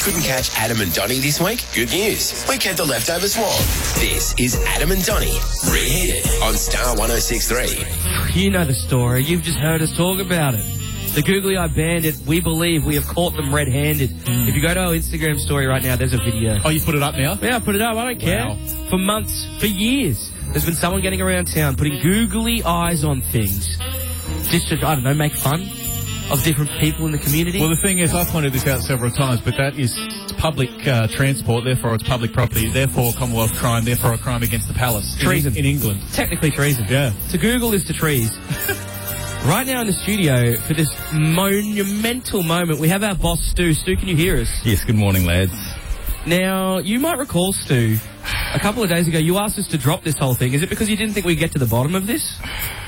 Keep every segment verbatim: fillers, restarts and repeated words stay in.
Couldn't catch Adam and Donnie this week? Good news. We kept the leftovers warm. This is Adam and Donnie Reheated on Star one oh six point three. You know the story. You've just heard us talk about it. The Googly Eye Bandit, we believe we have caught them red-handed. Mm. If you go to our Instagram story right now, there's a video. Oh, you put it up now? Yeah, I put it up. I don't care. Wow. For months, for years, there's been someone getting around town putting googly eyes on things. Just to, I don't know, make fun of different people in the community. Well, the thing is, I pointed this out several times, but that is public uh, transport, therefore it's public property, therefore Commonwealth crime, therefore a crime against the palace. Treason. In, in England. Technically treason. Yeah. To Google is to trees. Right now in the studio, for this monumental moment, we have our boss, Stu. Stu, can you hear us? Yes, good morning, lads. Now, you might recall, Stu, a couple of days ago, you asked us to drop this whole thing. Is it because you didn't think we'd get to the bottom of this?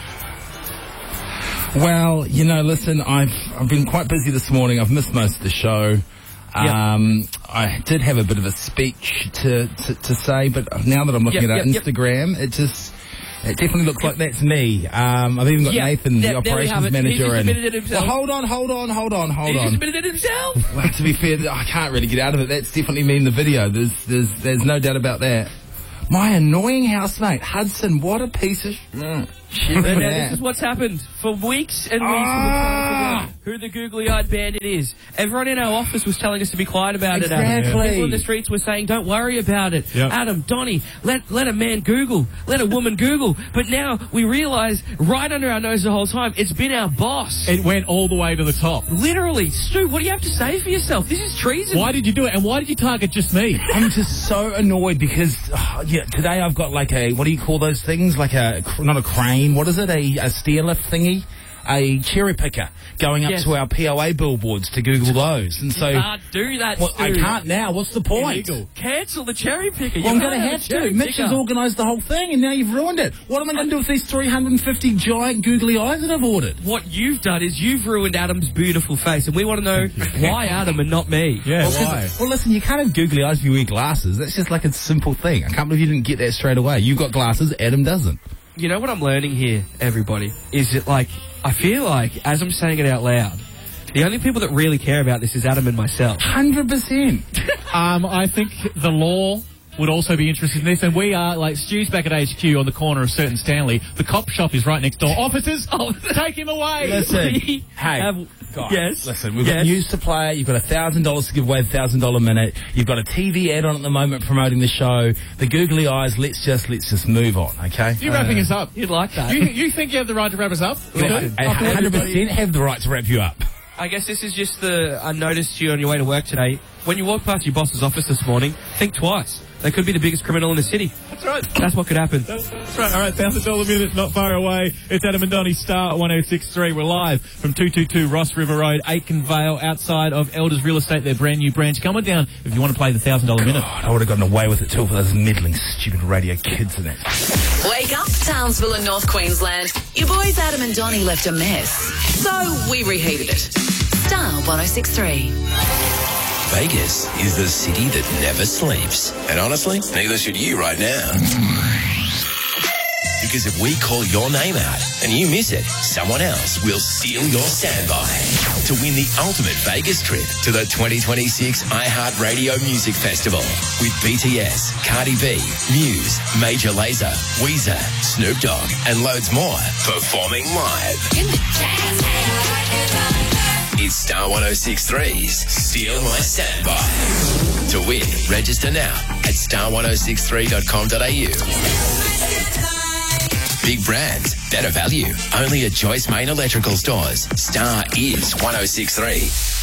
Well, you know, listen, I've I've been quite busy this morning. I've missed most of the show. Yep. Um, I did have a bit of a speech to, to, to say, but now that I'm looking yep, at our yep, Instagram, yep. it just... It definitely looks like that's me. Um, I've even got yeah, Nathan, there, the there operations manager. He just and it himself. Well, hold on, hold on, hold on, hold he on. He just admitted it himself. Well, to be fair, I can't really get out of it. That's definitely me in the video. There's, there's, there's no doubt about that. My annoying housemate, Hudson, what a piece of... Mm, shit. Now, this is what's happened for weeks and weeks. Ah! Who the googly-eyed bandit is. Everyone in our office was telling us to be quiet about exactly. it, Adam. People in the streets were saying, don't worry about it. Yep. Adam, Donnie, let, let a man Google. Let a woman Google. But now we realise, right under our nose the whole time, it's been our boss. It went all the way to the top. Literally. Stu, what do you have to say for yourself? This is treason. Why did you do it? And why did you target just me? I'm just so annoyed because, oh, yeah, today I've got like a, what do you call those things? Like a, not a crane, what is it? A, a stair lift thingy? A cherry picker going up yes. to our P O A billboards to Google those. And so, you can't do that, well, Stu. I can't now. What's the point? Illegal. Cancel the cherry picker. Well, you I'm going to have to. Mitch picker. has organised the whole thing and now you've ruined it. What am I going to do with these three hundred fifty giant googly eyes that I've ordered? What you've done is you've ruined Adam's beautiful face, and we want to know why Adam and not me. Yeah, well, why? Well, listen, you can't have googly eyes if you wear glasses. That's just like a simple thing. I can't believe you didn't get that straight away. You've got glasses, Adam doesn't. You know what I'm learning here, everybody, is that, like, I feel like, as I'm saying it out loud, the only people that really care about this is Adam and myself. one hundred percent. um, I think the law would also be interested in this, and we are, like, Stu's back at H Q on the corner of Certain Stanley. The cop shop is right next door. Officers, oh, take him away! Listen, We hey, have- guys, yes, listen, we've yes. got news to play. You've got a thousand dollars to give away, a thousand dollar minute. You've got a T V ad on at the moment promoting the show. The googly eyes. Let's just let's just move on, okay? You're wrapping us up. You'd like that. You, you think you have the right to wrap us up? I one hundred percent have the right to wrap you up. I guess this is just the I noticed you on your way to work today. When you walk past your boss's office this morning, think twice. They could be the biggest criminal in the city. That's right. That's what could happen. That's, that's right. All right, thousand dollar minute, not far away. It's Adam and Donnie, Star one oh six point three. We're live from two two two Ross River Road, Aitken Vale, outside of Elders Real Estate, their brand new branch. Come on down if you want to play the thousand dollar minute. God, I would have gotten away with it too for those meddling, stupid radio kids in it. Wake up, Townsville and North Queensland. Your boys Adam and Donnie left a mess, so we reheated it. Star one oh six point three. Vegas is the city that never sleeps. And honestly, neither should you right now. Because if we call your name out and you miss it, someone else will steal your standby to win the ultimate Vegas trip to the twenty twenty-six iHeartRadio Music Festival with B T S, Cardi B, Muse, Major Lazer, Weezer, Snoop Dogg, and loads more performing live. It's Star one oh six point three's Steal My Standby. To win, register now at star one oh six three dot com dot a u. Big brands, better value. Only at Joyce Main Electrical Stores. Star is one oh six point three.